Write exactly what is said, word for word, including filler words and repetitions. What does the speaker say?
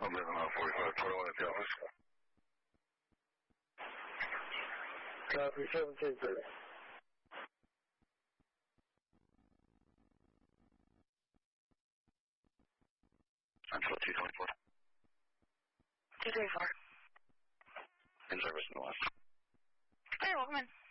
on forty-five, twenty-one at the office. Copy, seventeen thirty. Central two twenty-four. two twenty-four. In service in the west. Hey, welcome in.